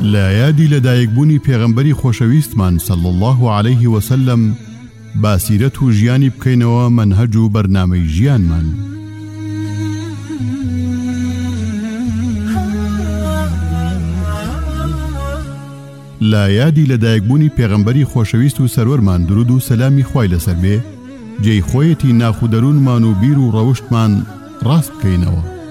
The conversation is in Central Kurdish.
لا یادی لەدایکبوونی پێغەمبەری خۆشەویستمان صلی الله عليه وسلم باسیرەت و ژیانی بکەینەوە منهەج و بەرنامەی ژیانمان. لا یادی لەدایکبوونی پێغەمبەری خۆشەویست و سەرۆرمان درود و سەلامی خوای لەسەر بێ، جێی خۆیەتی ناخودەروونمان و بیر و ڕەوشتمان ڕاست بکەینەوە.